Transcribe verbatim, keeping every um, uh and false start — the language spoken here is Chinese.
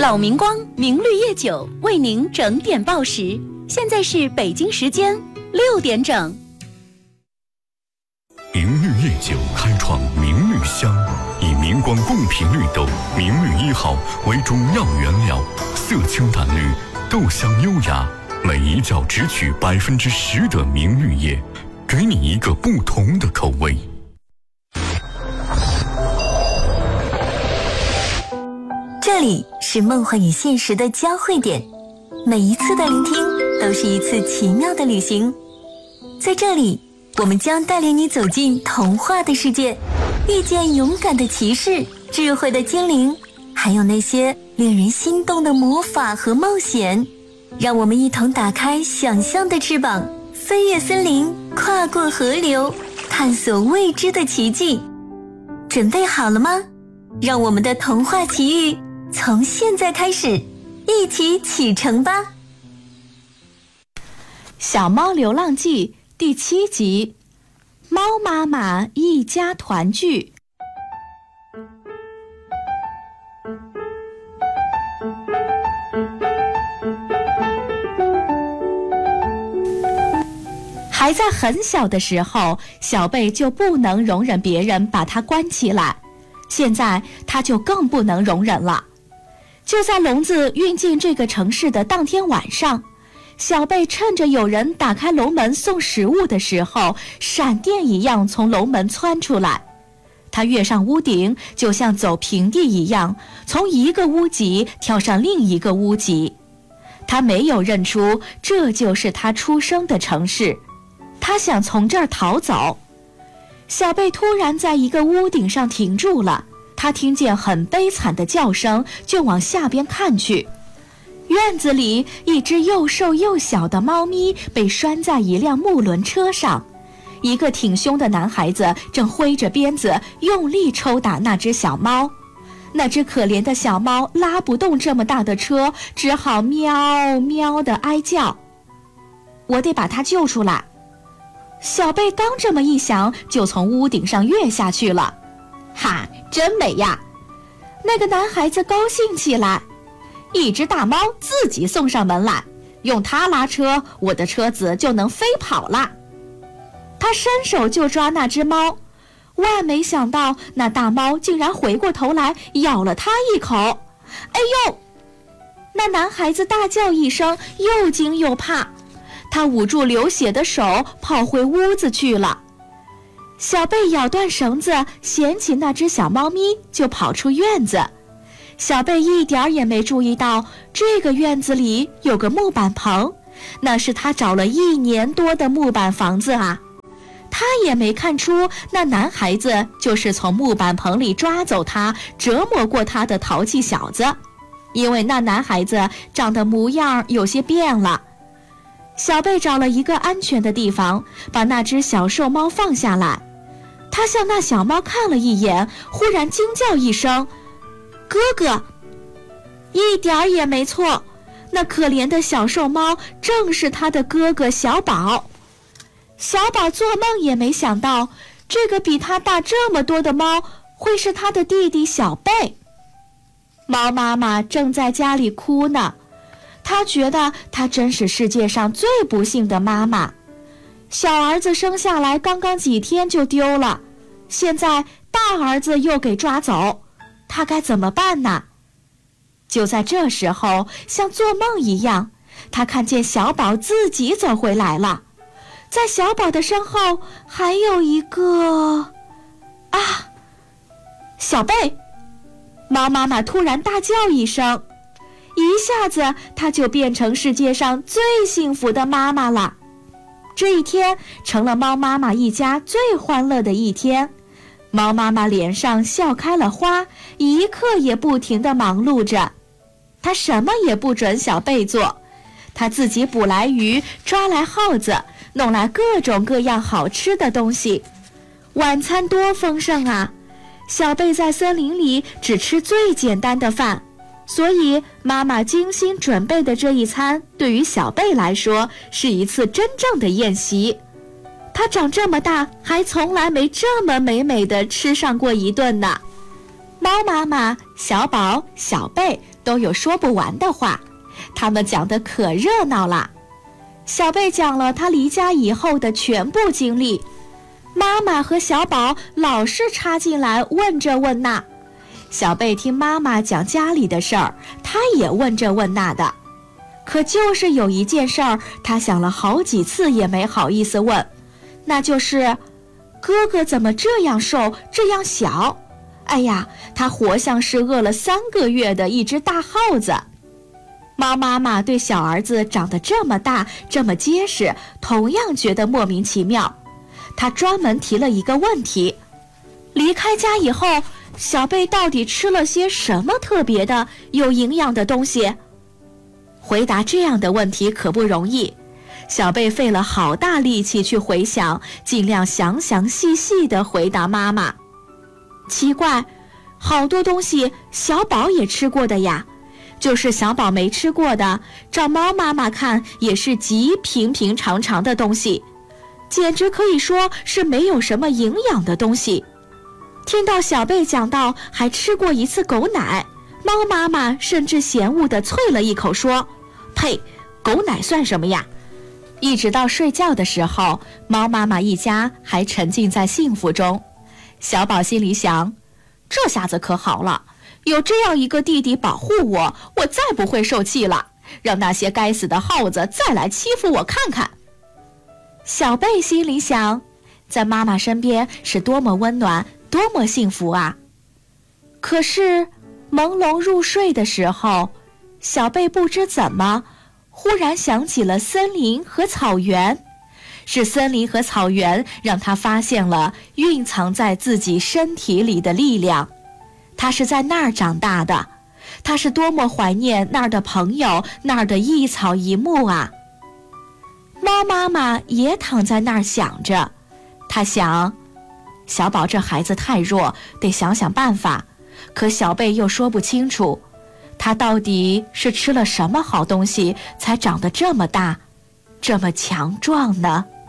老明光明绿叶酒为您整点报时，现在是北京时间六点整。 明绿叶酒开创明绿香，以明光贡品绿豆明绿一号为中药原料，色清淡绿，豆香优雅，每一窖只取百分之十的明绿叶，给你一个不同的口味。 这里是梦幻与现实的交汇点，每一次的聆听都是一次奇妙的旅行。在这里，我们将带领你走进童话的世界，遇见勇敢的骑士、智慧的精灵，还有那些令人心动的魔法和冒险。让我们一同打开想象的翅膀，飞越森林，跨过河流，探索未知的奇迹。准备好了吗？让我们的童话奇遇从现在开始，一起启程吧！ 小猫流浪记第七集，猫妈妈一家团聚。还在很小的时候，小贝就不能容忍别人把它关起来，现在它就更不能容忍了。就在笼子运进这个城市的当天晚上，小贝趁着有人打开笼门送食物的时候，闪电一样从笼门窜出来。他跃上屋顶，就像走平地一样，从一个屋脊跳上另一个屋脊。他没有认出这就是他出生的城市，他想从这儿逃走。小贝突然在一个屋顶上停住了，他听见很悲惨的叫声，就往下边看去。院子里，一只又瘦又小的猫咪被拴在一辆木轮车上，一个挺凶的男孩子正挥着鞭子用力抽打那只小猫。那只可怜的小猫拉不动这么大的车，只好喵喵地哀叫。我得把它救出来。小贝刚这么一想，就从屋顶上跃下去了。哈，真美呀！那个男孩子高兴起来。一只大猫自己送上门来，用它拉车，我的车子就能飞跑了。他伸手就抓那只猫，万没想到那大猫竟然回过头来咬了他一口。哎呦！那男孩子大叫一声，又惊又怕，他捂住流血的手，跑回屋子去了。小贝咬断绳子，捡起那只小猫咪，就跑出院子。小贝一点也没注意到这个院子里有个木板棚，那是他找了一年多的木板房子啊。他也没看出那男孩子就是从木板棚里抓走他、折磨过他的淘气小子，因为那男孩子长得模样有些变了。小贝找了一个安全的地方，把那只小瘦猫放下来。他向那小猫看了一眼，忽然惊叫一声：哥哥！一点儿也没错，那可怜的小瘦猫正是他的哥哥小宝。小宝做梦也没想到，这个比他大这么多的猫会是他的弟弟小贝。猫妈妈正在家里哭呢，她觉得她真是世界上最不幸的妈妈。小儿子生下来刚刚几天就丢了，现在大儿子又给抓走，他该怎么办呢？就在这时候，像做梦一样，他看见小宝自己走回来了。在小宝的身后还有一个……啊！小贝！猫妈妈突然大叫一声，一下子她就变成世界上最幸福的妈妈了。这一天成了猫妈妈一家最欢乐的一天。猫妈妈脸上笑开了花，一刻也不停地忙碌着。她什么也不准小贝做，她自己捕来鱼，抓来耗子，弄来各种各样好吃的东西。晚餐多丰盛啊！小贝在森林里只吃最简单的饭，所以妈妈精心准备的这一餐对于小贝来说是一次真正的宴席。他长这么大还从来没这么美美的吃上过一顿呢。 猫妈妈、小宝、小贝都有说不完的话，他们讲得可热闹了。小贝讲了他离家以后的全部经历，妈妈和小宝老是插进来问这问那。小贝听妈妈讲家里的事儿，他也问这问那的。可就是有一件事儿，他想了好几次也没好意思问，那就是哥哥怎么这样瘦，这样小？哎呀，他活像是饿了三个月的一只大耗子。猫妈妈对小儿子长得这么大，这么结实，同样觉得莫名其妙。她专门提了一个问题：离开家以后，小贝到底吃了些什么特别的、有营养的东西？回答这样的问题可不容易，小贝费了好大力气去回想，尽量详详细细地回答妈妈。奇怪，好多东西小宝也吃过的呀，就是小宝没吃过的，照猫妈妈看也是极平平常常的东西，简直可以说是没有什么营养的东西。听到小贝讲到还吃过一次狗奶，猫妈妈甚至嫌恶地啐了一口说：呸，狗奶算什么呀？一直到睡觉的时候，猫妈妈一家还沉浸在幸福中。小宝心里想，这下子可好了，有这样一个弟弟保护我，我再不会受气了，让那些该死的耗子再来欺负我看看。小贝心里想，在妈妈身边是多么温暖，多么幸福啊！可是朦胧入睡的时候，小贝不知怎么忽然想起了森林和草原，是森林和草原让他发现了蕴藏在自己身体里的力量。他是在那儿长大的，他是多么怀念那儿的朋友，那儿的一草一木啊！猫妈妈也躺在那儿想着，她想，小宝这孩子太弱，得想想办法。可小贝又说不清楚，他到底是吃了什么好东西，才长得这么大，这么强壮呢？